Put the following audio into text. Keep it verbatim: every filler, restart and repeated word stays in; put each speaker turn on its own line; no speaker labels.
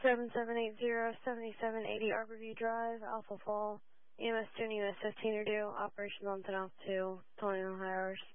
seven seven eight zero, seven seven eight zero Arborview Drive, Alpha Fall, E M S two and E M S fifteen are due, operations on ten off two, twenty-one hours.